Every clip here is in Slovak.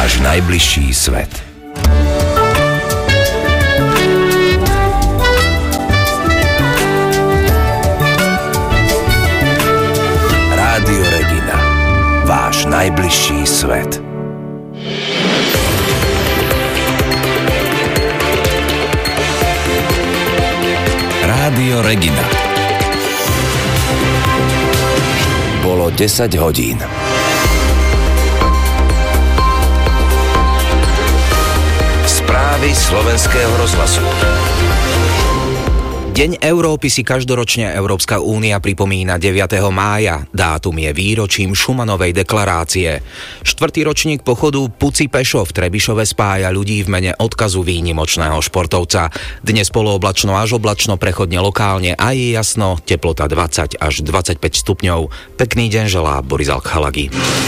Váš najbližší svet. Rádio Regina. Váš najbližší svet. Rádio Regina. Bolo 10 hodín. Správy Slovenského rozhlasu. Deň Európy si každoročne Európska únia pripomína 9. mája. Dátum je výročím Schumanovej deklarácie. 4. ročník pochodu Puci pešo v Trebišove spája ľudí v mene odkazu výnimočného športovca. Dnes polooblačno až oblačno, prechodne lokálne a je jasno, teplota 20 až 25 stupňov. Pekný deň želá Boris Alchalagi.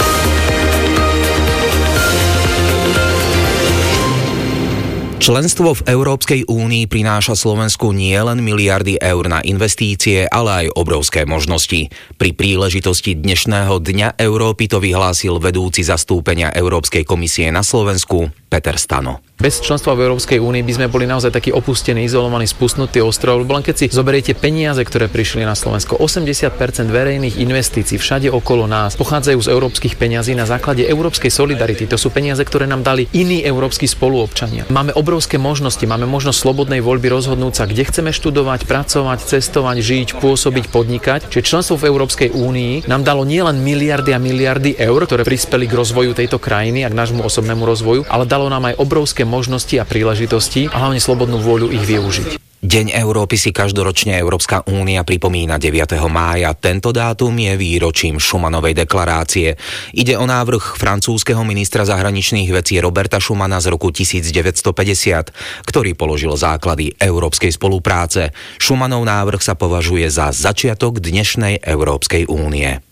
Členstvo v Európskej únii prináša Slovensku nielen miliardy eur na investície, ale aj obrovské možnosti. Pri príležitosti dnešného Dňa Európy to vyhlásil vedúci zastúpenia Európskej komisie na Slovensku Peter Stano. Bez členstva v Európskej únii by sme boli naozaj taký opustený, izolovaný, spustnutý ostrov, lebo len keď si zoberiete peniaze, ktoré prišli na Slovensko, 80% verejných investícií všade okolo nás pochádzajú z európskych peňazí na základe európskej solidarity. To sú peniaze, ktoré nám dali iní európski spoluobčania. Máme obrovské možnosti, máme možnosť slobodnej voľby rozhodnúť sa, kde chceme študovať, pracovať, cestovať, žiť, pôsobiť, podnikať. Čiže členstvo v Európskej únii nám dalo nielen miliardy a miliardy eur, ktoré prispeli k rozvoju tejto krajiny a k nášmu osobnému rozvoju, ale dalo nám aj obrovské možnosti a príležitosti a hlavne slobodnú vôľu ich využiť. Deň Európy si každoročne Európska únia pripomína 9. mája. Tento dátum je výročím Schumanovej deklarácie. Ide o návrh francúzskeho ministra zahraničných vecí Roberta Schumana z roku 1950, ktorý položil základy európskej spolupráce. Schumanov návrh sa považuje za začiatok dnešnej Európskej únie.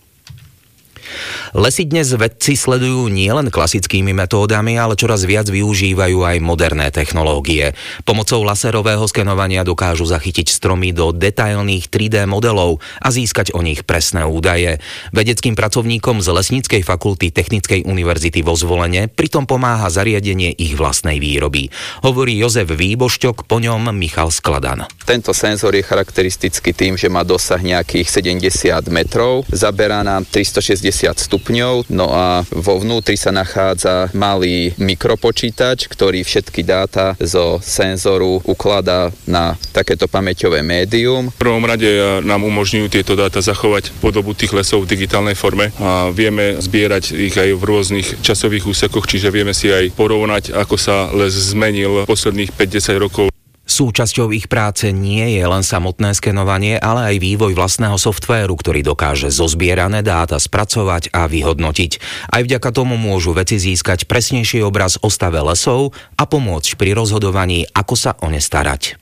Lesy dnes vedci sledujú nielen klasickými metódami, ale čoraz viac využívajú aj moderné technológie. Pomocou laserového skenovania dokážu zachytiť stromy do detailných 3D modelov a získať o nich presné údaje. Vedeckým pracovníkom z Lesníckej fakulty Technickej univerzity vo Zvolene pritom pomáha zariadenie ich vlastnej výroby. Hovorí Jozef Výbošťok, po ňom Michal Skladan. Tento senzor je charakteristický tým, že má dosah nejakých 70 metrov, zaberá nám 360 stupňov, no a vo vnútri sa nachádza malý mikropočítač, ktorý všetky dáta zo senzoru ukladá na takéto pamäťové médium. V prvom rade nám umožňujú tieto dáta zachovať podobu tých lesov v digitálnej forme a vieme zbierať ich aj v rôznych časových úsekoch, čiže vieme si aj porovnať, ako sa les zmenil posledných 5-10 rokov. Súčasťou ich práce nie je len samotné skenovanie, ale aj vývoj vlastného softvéru, ktorý dokáže zozbierané dáta spracovať a vyhodnotiť. Aj vďaka tomu môžu vedci získať presnejší obraz o stave lesov a pomôcť pri rozhodovaní, ako sa o ne starať.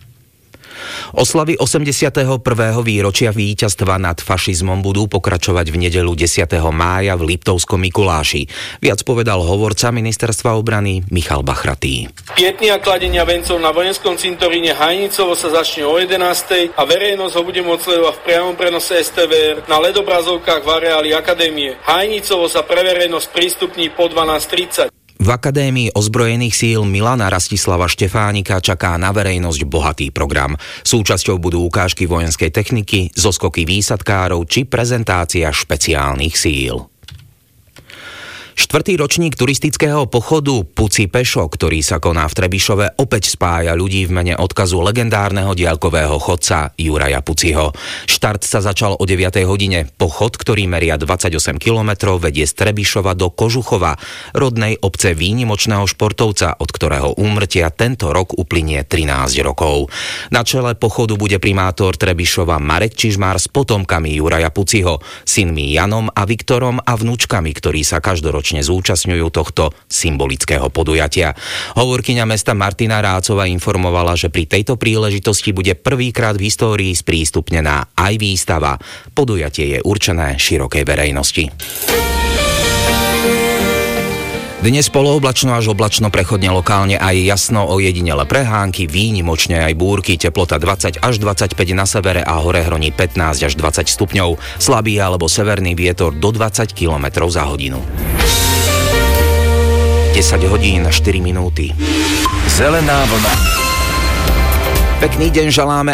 Oslavy 81. výročia víťazstva nad fašizmom budú pokračovať v nedeľu 10. mája v Liptovskom Mikuláši. Viac povedal hovorca ministerstva obrany Michal Bachratý. Pietný a kladenia vencov na vojenskom cintoríne Hajnicovo sa začne o 11. a verejnosť ho bude môcť sledovať v priamom prenose STVR na LED obrazovkách v areáli Akadémie. Hajnicovo sa pre verejnosť prístupní po 12:30. V Akadémii ozbrojených síl Milana Rastislava Štefánika čaká na verejnosť bohatý program. Súčasťou budú ukážky vojenskej techniky, zoskoky výsadkárov či prezentácia špeciálnych síl. 4. ročník turistického pochodu Puci pešo, ktorý sa koná v Trebišove, opäť spája ľudí v mene odkazu legendárneho diaľkového chodca Juraja Puciho. Štart sa začal o 9. hodine. Pochod, ktorý meria 28 kilometrov, vedie z Trebišova do Kožuchova, rodnej obce výnimočného športovca, od ktorého úmrtia tento rok uplynie 13 rokov. Na čele pochodu bude primátor Trebišova Marek Čižmár s potomkami Juraja Puciho, synmi Janom a Viktorom a vnúčkami, ktorí sa každoročne zúčastňujú tohto symbolického podujatia. Hovorkyňa mesta Martina Rácová informovala, že pri tejto príležitosti bude prvýkrát v histórii sprístupnená aj výstava. Podujatie je určené širokej verejnosti. Dnes polooblačno až oblačno, prechodne lokálne aj jasno, ojedinele prehánky, výnimočne aj búrky, teplota 20 až 25 na severe a hore hroní 15 až 20 stupňov, slabý alebo severný vietor do 20 km za hodinu. 10 hodín 4 minúty. Zelená vlna. Pekný deň želáme